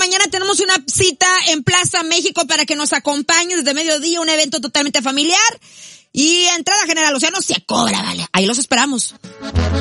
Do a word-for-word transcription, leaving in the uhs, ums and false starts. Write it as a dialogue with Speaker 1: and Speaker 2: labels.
Speaker 1: mañana tenemos una cita en Plaza México para que nos acompañe desde mediodía, un evento totalmente familiar. Y entrada general, o sea, no se cobra, vale. Ahí los esperamos.